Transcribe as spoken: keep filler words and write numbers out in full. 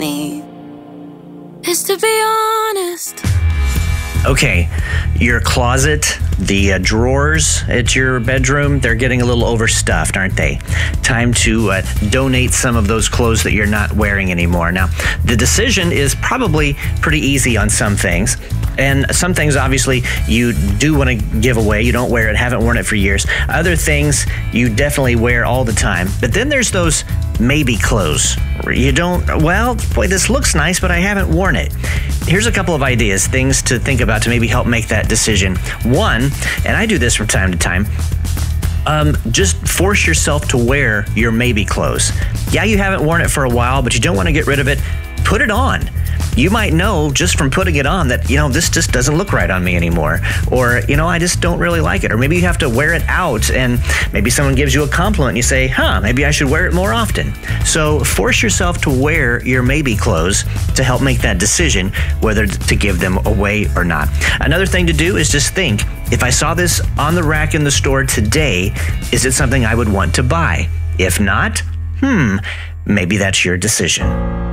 me is to be honest. Okay, your closet, the uh, drawers at your bedroom, they're getting a little overstuffed, aren't they? Time to uh, donate some of those clothes that you're not wearing anymore. Now, the decision is probably pretty easy on some things. And some things, obviously, you do want to give away. You don't wear it, haven't worn it for years. Other things you definitely wear all the time. But then there's those maybe clothes where you don't, well, boy, this looks nice, but I haven't worn it. Here's a couple of ideas, things to think about to maybe help make that decision. One, and I do this from time to time, Um, just force yourself to wear your maybe clothes. Yeah, you haven't worn it for a while, but you don't want to get rid of it. Put it on. You might know just from putting it on that, you know, this just doesn't look right on me anymore. Or, you know, I just don't really like it. Or maybe you have to wear it out and maybe someone gives you a compliment and you say, huh, maybe I should wear it more often. So force yourself to wear your maybe clothes to help make that decision whether to give them away or not. Another thing to do is just think, if I saw this on the rack in the store today, is it something I would want to buy? If not, hmm, maybe that's your decision.